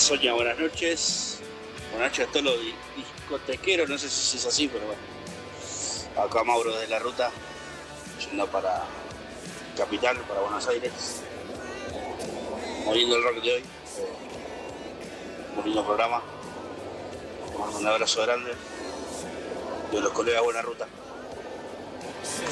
Sonia, buenas noches. Buenas noches a todos los discotequeros, no sé si es así, pero bueno. Acá Mauro de la Ruta, yendo para Capital, para Buenos Aires. Muy lindo el rock de hoy. Muy lindo programa. Les mando un abrazo grande. Y a los colegas, buena ruta.